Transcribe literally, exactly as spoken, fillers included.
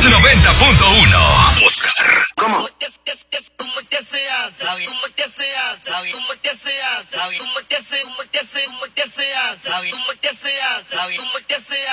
noventa punto uno. Oscar. ¿Cómo? ¿Cómo que se hace? ¿Cómo que se hace? ¿Cómo que se hace? ¿Cómo que se hace? ¿Cómo que se hace? ¿Cómo que se hace? ¿Cómo que se hace? ¿Cómo que se hace?